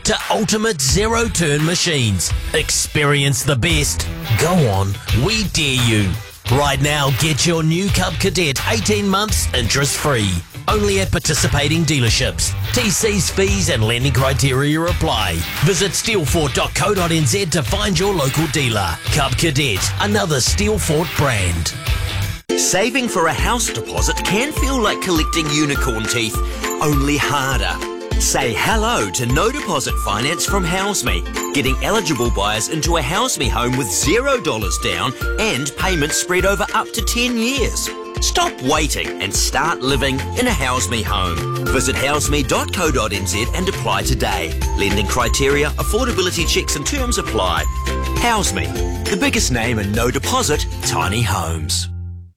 to ultimate zero-turn machines. Experience the best. Go on, we dare you. Right now, get your new Cub Cadet 18 months interest-free. Only at participating dealerships. TC's fees and lending criteria apply. Visit steelfort.co.nz to find your local dealer. Cub Cadet, another Steelfort brand. Saving for a house deposit can feel like collecting unicorn teeth, only harder. Say hello to no deposit finance from HouseMe, getting eligible buyers into a HouseMe home with $0 down and payments spread over up to 10 years. Stop waiting and start living in a HouseMe home. Visit houseme.co.nz and apply today. Lending criteria, affordability checks and terms apply. HouseMe, the biggest name in no deposit tiny homes.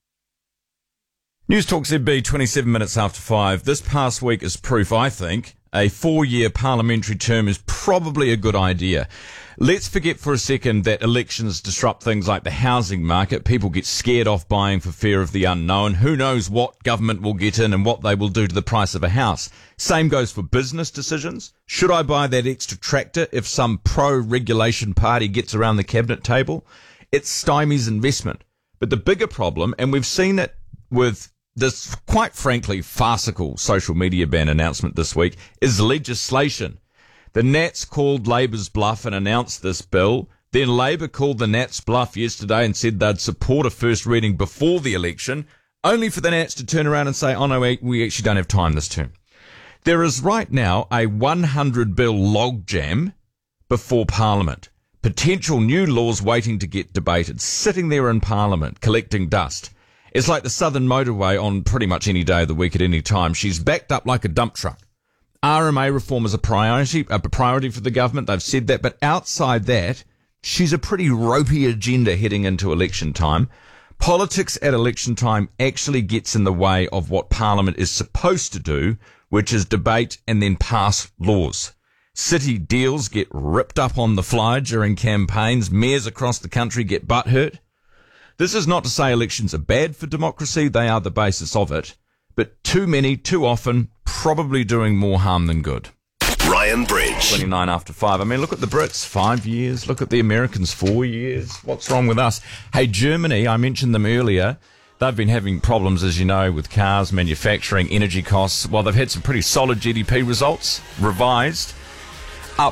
News Talk ZB, 27 minutes after 5. This past week is proof, I think, a 4-year parliamentary term is probably a good idea. Let's forget for a second that elections disrupt things like the housing market. People get scared off buying for fear of the unknown. Who knows what government will get in and what they will do to the price of a house. Same goes for business decisions. Should I buy that extra tractor if some pro-regulation party gets around the cabinet table? It stymies investment. But the bigger problem, and we've seen it with this, quite frankly, farcical social media ban announcement this week, is legislation. The Nats called Labour's bluff and announced this bill. Then Labour called the Nats bluff yesterday and said they'd support a first reading before the election, only for the Nats to turn around and say, oh no, we actually don't have time this term. There is right now a 100 bill logjam before Parliament. Potential new laws waiting to get debated, sitting there in Parliament, collecting dust. It's like the Southern Motorway on pretty much any day of the week at any time. She's backed up like a dump truck. RMA reform is a priority for the government. They've said that. But outside that, she's a pretty ropey agenda heading into election time. Politics at election time actually gets in the way of what Parliament is supposed to do, which is debate and then pass laws. City deals get ripped up on the fly during campaigns. Mayors across the country get butthurt. This is not to say elections are bad for democracy. They are the basis of it. But too many, too often, probably doing more harm than good. Ryan Bridge. 29 after 5. I mean, look at the Brits, 5 years. Look at the Americans, 4 years. What's wrong with us? Hey, Germany, I mentioned them earlier. They've been having problems, as you know, with cars, manufacturing, energy costs. Well, they've had some pretty solid GDP results, revised, up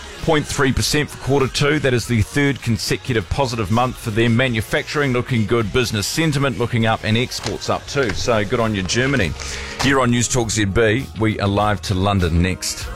0.3% for quarter two. That is the third consecutive positive month for them. Manufacturing looking good, business sentiment looking up, and exports up too. So good on you, Germany. Here on News Talk ZB, we are live to London next.